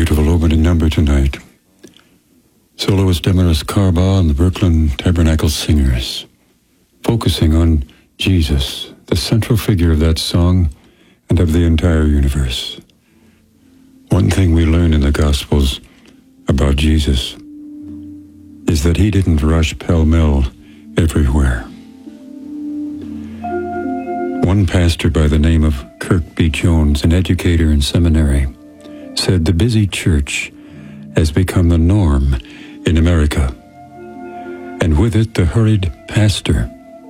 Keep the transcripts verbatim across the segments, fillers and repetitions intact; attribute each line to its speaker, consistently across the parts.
Speaker 1: beautiful opening number tonight. Soloist Demaris Carbaugh and the Brooklyn Tabernacle Singers, focusing on Jesus, the central figure of that song and of the entire universe. One thing we learn in the Gospels about Jesus is that he didn't rush pell-mell everywhere. One pastor by the name of Kirk B. Jones, an educator in seminary, said the busy church has become the norm in America, and with it the hurried pastor.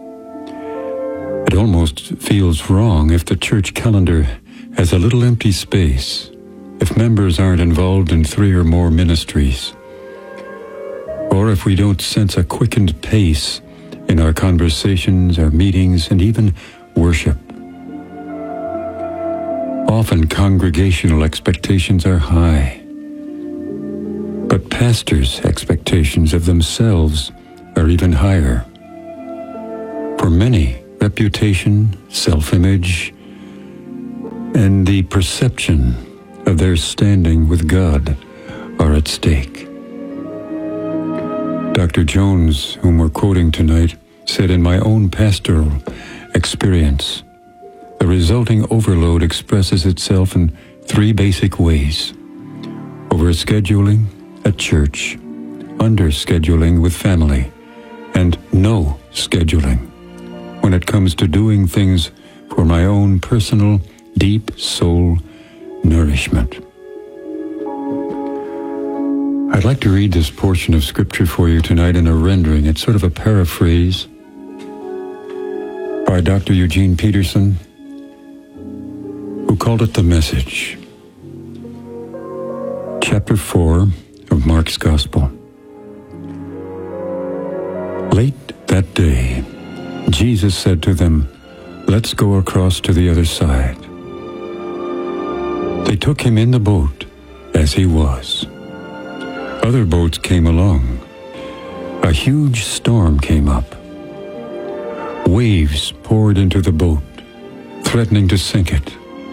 Speaker 1: It almost feels wrong if the church calendar has a little empty space, if members aren't involved in three or more ministries, or if we don't sense a quickened pace in our conversations, our meetings, and even worship. Often congregational expectations are high, but pastors' expectations of themselves are even higher. For many, reputation, self-image, and the perception of their standing with God are at stake. Doctor Jones, whom we're quoting tonight, said, "In my own pastoral experience, the resulting overload expresses itself in three basic ways: overscheduling at church, underscheduling with family, and no scheduling when it comes to doing things for my own personal, deep soul nourishment." I'd like to read this portion of Scripture for you tonight in a rendering. It's sort of a paraphrase by Doctor Eugene Peterson, who called it The Message. Chapter four of Mark's Gospel. Late that day, Jesus said to them, "Let's go across to the other side." They took him in the boat as he was. Other boats came along. A huge storm came up. Waves poured into the boat, threatening to sink it.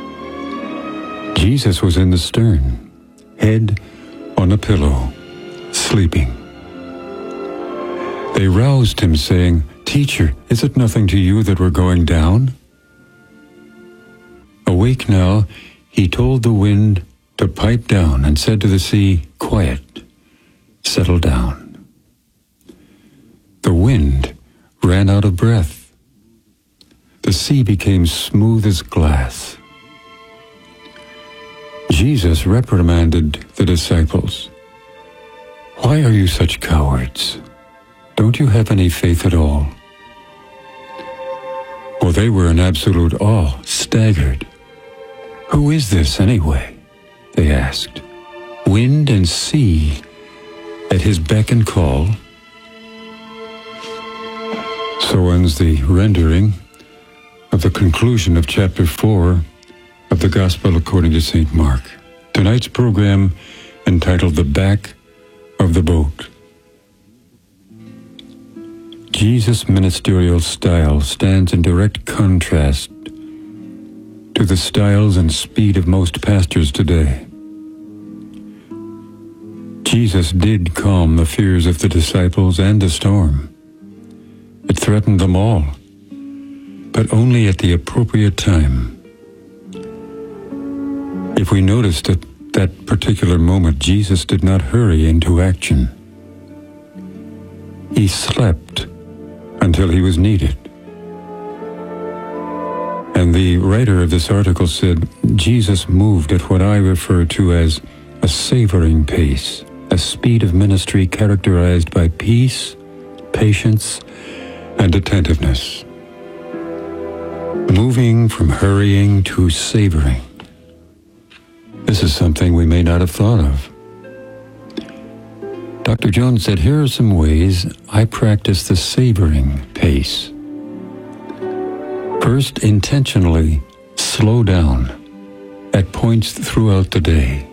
Speaker 1: Jesus was in the stern, head on a pillow, sleeping. They roused him, saying, "Teacher, is it nothing to you that we're going down?" Awake now, he told the wind to pipe down and said to the sea, "Quiet, settle down." The wind ran out of breath. The sea became smooth as glass. Jesus reprimanded the disciples. "Why are you such cowards? Don't you have any faith at all?" Well, they were in absolute awe, staggered. "Who is this anyway?" they asked. "Wind and sea at his beck and call." So ends the rendering of the conclusion of chapter four of the Gospel according to Saint Mark. Tonight's program entitled The Back of the Boat. Jesus' ministerial style stands in direct contrast to the styles and speed of most pastors today. Jesus did calm the fears of the disciples and the storm. It threatened them all, but only at the appropriate time. If we noticed at that particular moment, Jesus did not hurry into action. He slept until he was needed. And the writer of this article said, Jesus moved at what I refer to as a savoring pace, a speed of ministry characterized by peace, patience, and attentiveness. Moving from hurrying to savoring. This is something we may not have thought of. Doctor Jones said, here are some ways I practice the savoring pace. First, intentionally slow down at points throughout the day.